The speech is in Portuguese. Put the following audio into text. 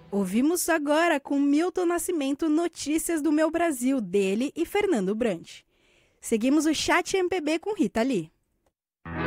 Ouvimos agora com Milton Nascimento Notícias do Meu Brasil, dele e Fernando Brant. Seguimos o Chat MPB com Rita Lee.